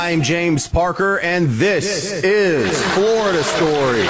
I'm James Parker, and this is Florida Story.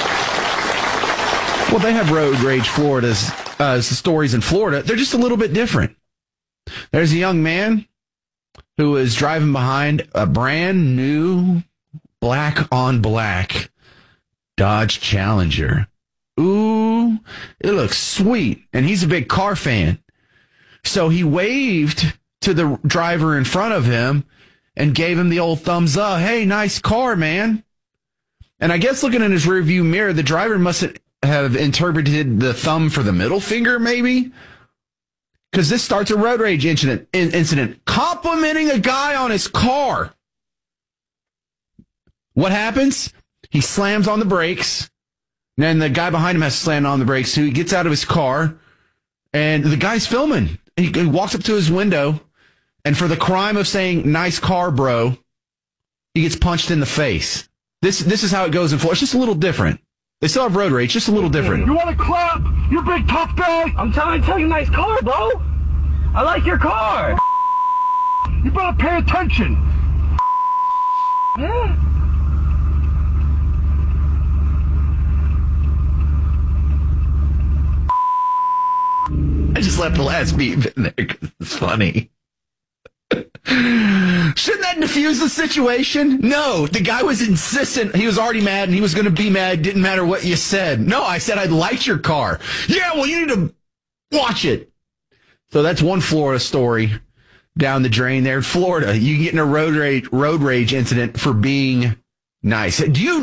Well, they have road rage stories in Florida. They're just a little bit different. There's a young man who is driving behind a brand new black on black Dodge Challenger. Ooh, it looks sweet. And he's a big car fan. So he waved to the driver in front of him and gave him the old thumbs up. Hey, nice car, man. And I guess looking in his rearview mirror, the driver must have interpreted the thumb for the middle finger, maybe. Because this starts a road rage incident. Complimenting a guy on his car. What happens? He slams on the brakes. And then the guy behind him has to slam on the brakes. So he gets out of his car. And the guy's filming. He walks up to his window. And for the crime of saying, nice car, bro, he gets punched in the face. This is how it goes in Florida. It's just a little different. They still have road rage, just a little different. You want to clap? You big tough guy? I'm trying to tell you, nice car, bro. I like your car. You better pay attention. Yeah. I just left the last beat in there because it's funny. Shouldn't that diffuse the situation? No, the guy was insistent. He was already mad and he was going to be mad. Didn't matter what you said. No, I said I liked your car. Yeah, well, you need to watch it. So that's one Florida story down the drain there. In Florida, you get in a road rage incident for being nice. Do you